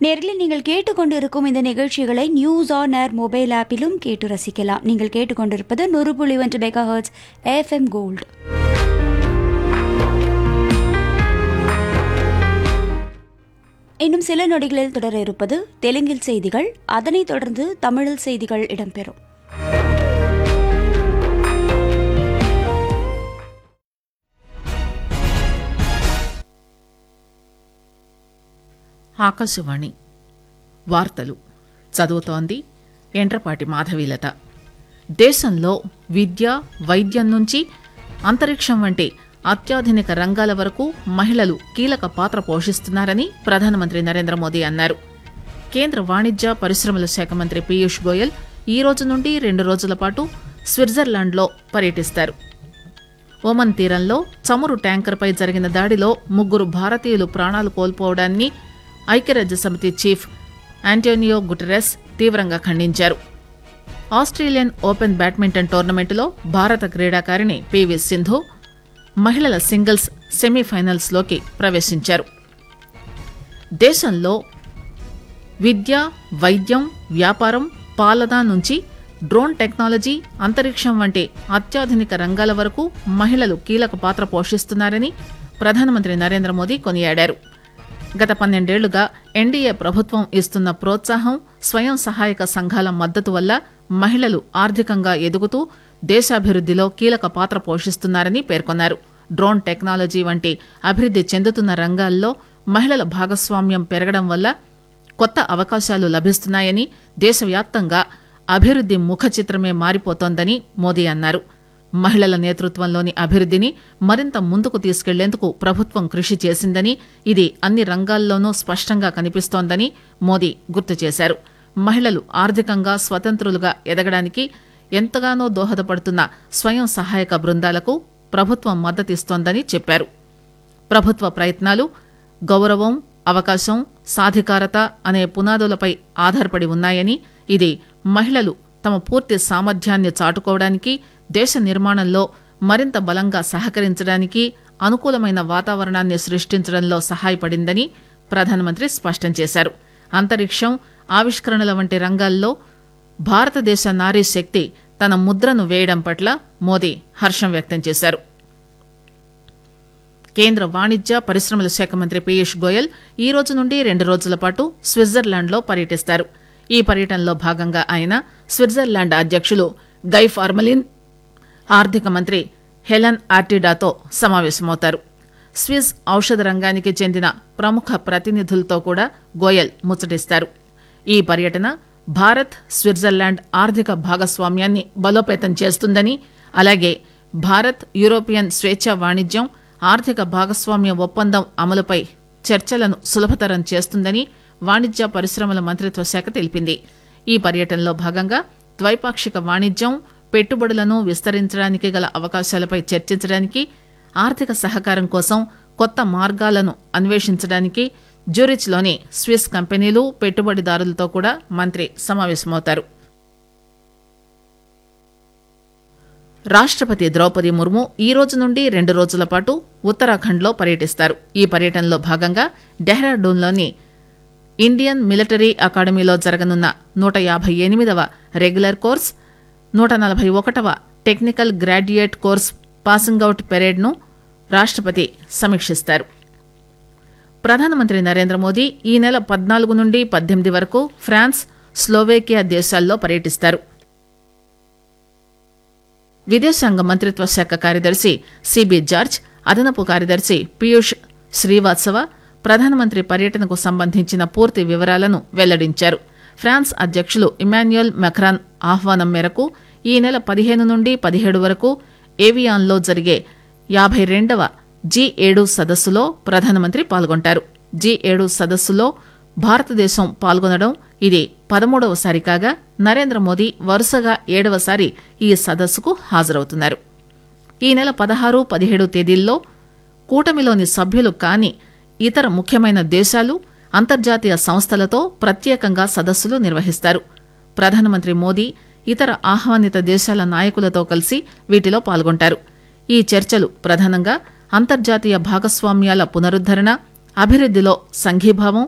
நேரில் நீங்கள் கேட்டுக்கொண்டிருக்கும் இந்த நிகழ்ச்சிகளை நியூஸ் ஆன் ஏர் மொபைல் ஆப்பிலும் கேட்டு ரசிக்கலாம். நீங்கள் கேட்டுக்கொண்டிருப்பது 100.1 மெகாஹெர்ட்ஸ் FM கோல்டு. இன்னும் சில நொடிகளில் தொடர இருப்பது தெலுங்கில் செய்திகள். அதனைத் தொடர்ந்து தமிழில் செய்திகள் இடம்பெறும். ఆకాశవాణి వార్తలు చదువుతోంది ఎండ్రపాటి మాధవీలత. దేశంలో విద్య, వైద్యం నుంచి అంతరిక్షం వంటి అత్యాధునిక రంగాల వరకు మహిళలు కీలక పాత్ర పోషిస్తున్నారని ప్రధానమంత్రి నరేంద్ర మోదీ అన్నారు. కేంద్ర వాణిజ్య పరిశ్రమల శాఖ మంత్రి పీయూష్ గోయల్ ఈ రోజు నుండి 2 రోజుల పాటు స్విట్జర్లాండ్లో పర్యటిస్తారు. ఒమన్ తీరంలో చమురు ట్యాంకర్పై జరిగిన దాడిలో 3 భారతీయులు ప్రాణాలు కోల్పోవడాన్ని ఐక్యరాజ్యసమితి చీఫ్ ఆంటోనియో గుటెరస్ తీవ్రంగా ఖండించారు. ఆస్ట్రేలియన్ ఓపెన్ బ్యాడ్మింటన్ టోర్నమెంటులో భారత క్రీడాకారిణి పీవీ సింధు మహిళల సింగిల్స్ సెమీఫైనల్స్లోకి ప్రవేశించారు. దేశంలో విద్య, వైద్యం, వ్యాపారం, పాలన నుంచి డ్రోన్ టెక్నాలజీ, అంతరిక్షం వంటి అత్యాధునిక రంగాల వరకు మహిళలు కీలక పాత్ర పోషిస్తున్నారని ప్రధానమంత్రి నరేంద్ర మోదీ కొనియాడారు. గత 12 ఏళ్లుగా ఎన్డీఏ ప్రభుత్వం ఇస్తున్న ప్రోత్సాహం, స్వయం సహాయక సంఘాల మద్దతు వల్ల మహిళలు ఆర్థికంగా ఎదుగుతూ దేశాభివృద్దిలో కీలక పాత్ర పోషిస్తున్నారని పేర్కొన్నారు. డ్రోన్ టెక్నాలజీ వంటి అభివృద్ది చెందుతున్న రంగాల్లో మహిళల భాగస్వామ్యం పెరగడం వల్ల కొత్త అవకాశాలు లభిస్తున్నాయని, దేశవ్యాప్తంగా అభివృద్ది ముఖ చిత్రమే మారిపోతోందని మోదీ అన్నారు. మహిళల నేతృత్వంలోని అభివృద్దిని మరింత ముందుకు తీసుకెళ్లేందుకు ప్రభుత్వం కృషి చేసిందని, ఇది అన్ని రంగాల్లోనూ స్పష్టంగా కనిపిస్తోందని మోదీ గుర్తు చేశారు. మహిళలు ఆర్థికంగా స్వతంత్రులుగా ఎదగడానికి ఎంతగానో దోహదపడుతున్న స్వయం సహాయక బృందాలకు ప్రభుత్వం మద్దతిస్తోందని చెప్పారు. ప్రభుత్వ ప్రయత్నాలు గౌరవం, అవకాశం, సాధికారత అనే పునాదులపై ఆధారపడి ఉన్నాయని, ఇది మహిళలు తమ పూర్తి సామర్థ్యాన్ని చాటుకోవడానికి, దేశ నిర్మాణంలో మరింత బలంగా సహకరించడానికి అనుకూలమైన వాతావరణాన్ని సృష్టించడంలో సహాయపడిందని ప్రధానమంత్రి స్పష్టం చేశారు. అంతరిక్షం, ఆవిష్కరణల వంటి రంగాల్లో భారతదేశ నారీ శక్తి తన ముద్రను వేయడం పట్ల మోదీ హర్షం వ్యక్తం చేశారు. కేంద్ర వాణిజ్య పరిశ్రమల శాఖ మంత్రి పీయూష్ గోయల్ ఈ రోజు నుండి 2 రోజుల పాటు స్విట్జర్లాండ్లో పర్యటిస్తారు. ఈ పర్యటనలో భాగంగా ఆయన స్విట్జర్లాండ్ అధ్యక్షులు గై ఫార్మలిన్, ఆర్థిక మంత్రి హెలెన్ ఆర్టిడాతో సమావేశమవుతారు. స్విస్ ఔషధ రంగానికి చెందిన ప్రముఖ ప్రతినిధులతో కూడా గోయల్ ముచ్చటిస్తారు. ఈ పర్యటన భారత్, స్విట్జర్లాండ్ ఆర్థిక భాగస్వామ్యాన్ని బలోపేతం చేస్తుందని, అలాగే భారత్ యూరోపియన్ స్వేచ్ఛా వాణిజ్యం, ఆర్థిక భాగస్వామ్య ఒప్పందం అమలుపై చర్చలను సులభతరం చేస్తుందని వాణిజ్య పరిశ్రమల మంత్రిత్వ శాఖ తెలిపింది. ఈ పర్యటనలో భాగంగా ద్వైపాక్షిక వాణిజ్యం, పెట్టుబడులను విస్తరించడానికి గల అవకాశాలపై చర్చించడానికి, ఆర్థిక సహకారం కోసం కొత్త మార్గాలను అన్వేషించడానికి జ్యూరిచ్లోని స్విస్ కంపెనీలు, పెట్టుబడిదారులతో కూడా మంత్రి సమావేశమవుతారు. రాష్ట్రపతి ద్రౌపది ముర్ము ఈ రోజు నుండి 2 రోజుల పాటు ఉత్తరాఖండ్లో పర్యటిస్తారు. ఈ పర్యటనలో భాగంగా డెహ్రాడూన్లోని ఇండియన్ మిలిటరీ అకాడమీలో జరగనున్న 158వ regular course, 141వ technical graduate course passing out పెరేడ్ను రాష్ట్రపతి సమీక్షిస్తారు. ప్రధానమంత్రి నరేంద్ర మోదీ ఈ నెల 14 నుండి 18 వరకు ఫ్రాన్స్, స్లోవేకియా దేశాల్లో పర్యటిస్తారు. విదేశాంగ మంత్రిత్వ శాఖ కార్యదర్శి సిబి జార్జ్, అదనపు కార్యదర్శి పీయూష్ శ్రీవాత్సవ ప్రధానమంత్రి పర్యటనకు సంబంధించిన పూర్తి వివరాలను వెల్లడించారు. ఫ్రాన్స్ అధ్యక్షులు ఇమాన్యుయల్ మెక్రాన్ ఆహ్వానం మేరకు ఈ నెల 15 నుండి 17 వరకు ఏవియాన్లో జరిగే 52వ G7 సదస్సులో ప్రధానమంత్రి పాల్గొంటారు. G7 సదస్సులో భారతదేశం పాల్గొనడం ఇది 13వసారి కాగా, నరేంద్ర మోదీ వరుసగా 7వసారి ఈ సదస్సుకు హాజరవుతున్నారు. ఈ నెల 16, 17 తేదీల్లో కూటమిలోని సభ్యులు కాని ఇతర ముఖ్యమైన దేశాలు, అంతర్జాతీయ సంస్థలతో ప్రత్యేకంగా సదస్సులు నిర్వహిస్తారు. ప్రధానమంత్రి మోదీ ఇతర ఆహ్వానిత దేశాల నాయకులతో కలిసి వీటిలో పాల్గొంటారు. ఈ చర్చలు ప్రధానంగా అంతర్జాతీయ భాగస్వామ్యాల పునరుద్దరణ, అభివృద్దిలో సంఘీభావం,